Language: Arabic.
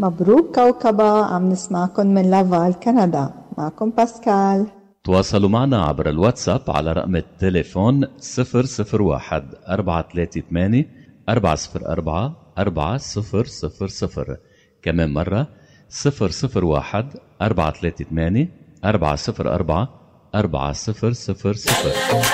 مبروك كوكبة، عم نسمعكم من لافال كندا. معكم باسكال. تواصلوا معنا عبر الواتساب على رقم التليفون 001 438 404 4000. كمان مرة 001 438 404 4000.